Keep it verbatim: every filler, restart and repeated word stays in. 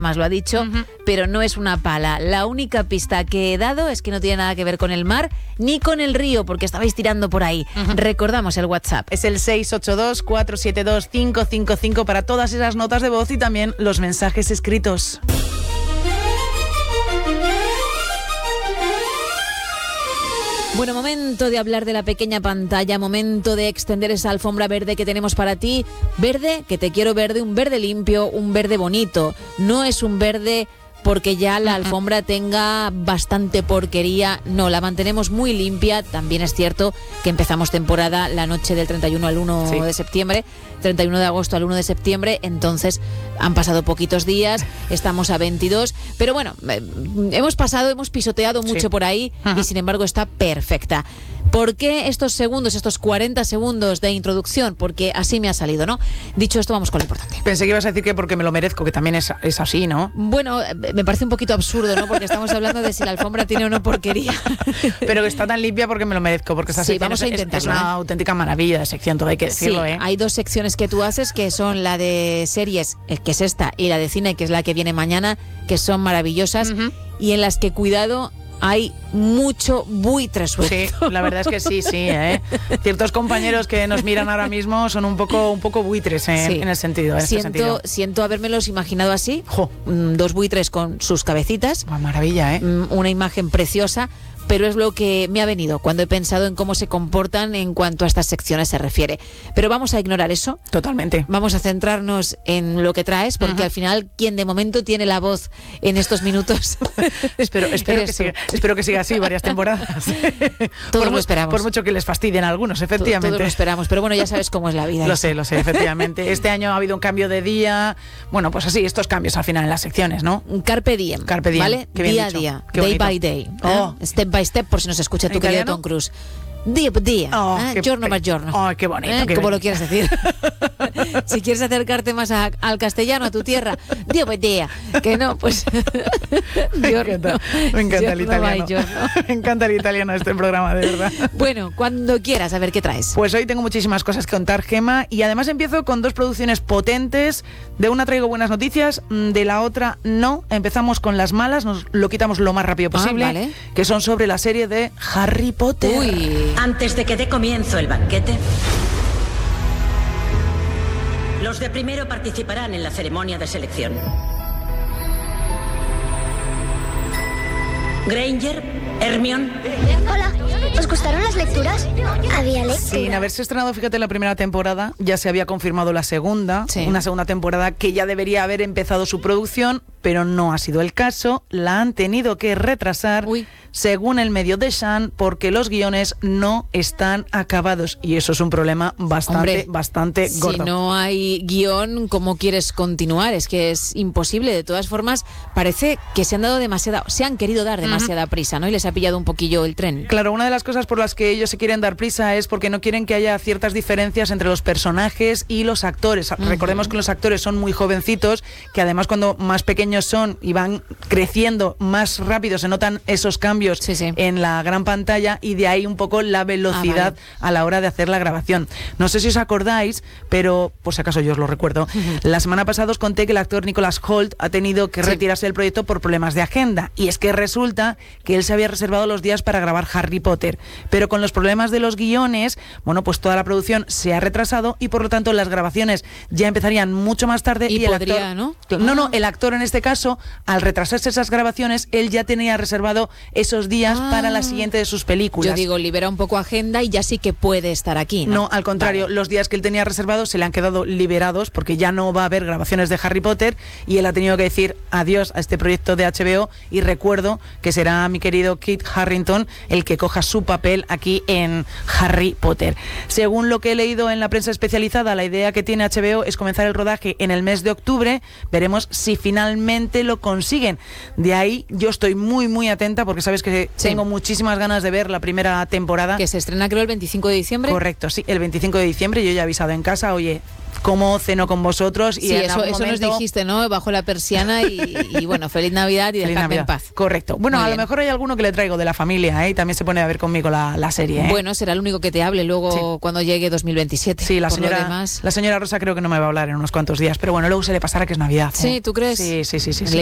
más lo ha dicho, uh-huh. pero no es una pala. La única pista que he dado es que no tiene nada que ver con el mar ni con el río, porque estabais tirando por ahí. Uh-huh. Recordamos el WhatsApp. Es el seis ocho dos, cuatro siete dos, cinco cinco cinco para todas esas notas de voz y también los mensajes escritos. Bueno, momento de hablar de la pequeña pantalla, momento de extender esa alfombra verde que tenemos para ti. Verde, que te quiero verde, un verde limpio, un verde bonito. No es un verde porque ya la alfombra tenga bastante porquería. No, la mantenemos muy limpia. También es cierto que empezamos temporada la noche del treinta y uno al uno sí. de septiembre, treinta y uno de agosto al uno de septiembre, entonces han pasado poquitos días, estamos a veintidós, pero bueno, eh, hemos pasado, hemos pisoteado mucho sí. por ahí uh-huh. y sin embargo está perfecta. ¿Por qué estos segundos, estos cuarenta segundos de introducción? Porque así me ha salido, ¿no? Dicho esto, vamos con lo importante. Pensé que ibas a decir que porque me lo merezco, que también es, es así, ¿no? Bueno, me parece un poquito absurdo, ¿no? Porque estamos hablando de si la alfombra tiene o no porquería. Pero que está tan limpia porque me lo merezco, porque esta sí, sección vamos a es, intentarlo, es una ¿eh? auténtica maravilla de sección, todo hay que decirlo, sí, ¿eh? Hay dos secciones que tú haces, que son la de series, que es esta, y la de cine, que es la que viene mañana, que son maravillosas, uh-huh. y en las que, cuidado, hay mucho buitre suelto. Sí, la verdad es que sí, sí, ¿eh? Ciertos compañeros que nos miran ahora mismo son un poco, un poco buitres en, sí. en el sentido. En siento, este sentido. siento habérmelos imaginado así. Jo. Dos buitres con sus cabecitas. Oh, maravilla, ¿eh? Una imagen preciosa. Pero es lo que me ha venido cuando he pensado en cómo se comportan en cuanto a estas secciones se refiere. Pero vamos a ignorar eso. Totalmente. Vamos a centrarnos en lo que traes, porque uh-huh. al final, quien de momento tiene la voz en estos minutos... espero, espero, que siga, espero que siga así varias temporadas. Todos por, lo esperamos. Por mucho que les fastidien a algunos, efectivamente. Todos lo esperamos, pero bueno, ya sabes cómo es la vida. Lo eso. sé, lo sé, efectivamente. Este año ha habido un cambio de día. Bueno, pues así, estos cambios al final en las secciones, ¿no? Carpe diem. Carpe diem. ¿Vale? Qué bien día dicho. a día. Qué day bonito. by day. Oh. ¿eh? Step by step, por si nos escucha tu querido Tom Cruise. Día por día, oh, ¿eh? giorno más giorno. Oh, qué bonito. ¿Eh? Qué Como bonito. lo quieras decir. Si quieres acercarte más a, al castellano, a tu tierra, día por día. Que no, pues. Me encanta, me encanta el italiano. Giorno. Me encanta el italiano de este programa, de verdad. Bueno, cuando quieras, a ver qué traes. Pues hoy tengo muchísimas cosas que contar, Gema, y además empiezo con dos producciones potentes. De una traigo buenas noticias, de la otra no. Empezamos con las malas, nos lo quitamos lo más rápido posible, ah, vale. que son sobre la serie de Harry Potter. Uy. Antes de que dé comienzo el banquete, los de primero participarán en la ceremonia de selección. Granger, Hermione. Hola, ¿os gustaron las lecturas? Había lecturas. Sin haberse estrenado, fíjate, la primera temporada, ya se había confirmado la segunda, sí. una segunda temporada que ya debería haber empezado su producción, pero no ha sido el caso, la han tenido que retrasar, Uy. según el medio The Sun, porque los guiones no están acabados, y eso es un problema bastante, Hombre, bastante gordo. Si no hay guión, ¿cómo quieres continuar? Es que es imposible. De todas formas, parece que se han dado demasiada, se han querido dar demasiada uh-huh. prisa, ¿no? Y les ha pillado un poquillo el tren. Claro, una de las cosas por las que ellos se quieren dar prisa es porque no quieren que haya ciertas diferencias entre los personajes y los actores. Uh-huh. Recordemos que los actores son muy jovencitos, que además cuando más pequeños son y van creciendo más rápido se notan esos cambios sí, sí. en la gran pantalla, y de ahí un poco la velocidad ah, vale. a la hora de hacer la grabación. No sé si os acordáis, pero por si acaso yo os lo recuerdo. Uh-huh. La semana pasada os conté que el actor Nicholas Hoult ha tenido que sí. retirarse del proyecto por problemas de agenda, y es que resulta que él se había reservado los días para grabar Harry Potter, pero con los problemas de los guiones, bueno, pues toda la producción se ha retrasado y por lo tanto las grabaciones ya empezarían mucho más tarde. Y, y el podría, actor, ¿no? No, no, el actor en este caso, al retrasarse esas grabaciones, él ya tenía reservado esos días ah, para la siguiente de sus películas. Yo digo, libera un poco agenda y ya sí que puede estar aquí, ¿no? No, al contrario, vale. los días que él tenía reservados se le han quedado liberados porque ya no va a haber grabaciones de Harry Potter, y él ha tenido que decir adiós a este proyecto de H B O, y recuerdo que será mi querido Kit Harington el que coja su papel aquí en Harry Potter. Según lo que he leído en la prensa especializada, la idea que tiene H B O es comenzar el rodaje en el mes de octubre. Veremos si finalmente lo consiguen. De ahí yo estoy muy muy atenta porque sabes que sí. tengo muchísimas ganas de ver la primera temporada. Que se estrena creo el veinticinco de diciembre. Correcto, sí, el veinticinco de diciembre. Yo ya he avisado en casa, oye, como ceno con vosotros. Y sí, en eso, algún eso momento... nos dijiste, ¿no? Bajo la persiana y, y bueno, feliz Navidad y Feliz dejadme Navidad. en paz. Correcto. Bueno, Muy a bien. lo mejor hay alguno que le traigo de la familia, ¿eh? Y también se pone a ver conmigo la, la serie, ¿eh? Bueno, será el único que te hable luego Sí. cuando llegue dos mil veintisiete. Sí, la Por lo señora, demás... la señora Rosa creo que no me va a hablar en unos cuantos días, pero bueno, luego se le pasará que es Navidad, ¿eh? Sí, ¿tú crees? Sí, sí, sí, sí. sí.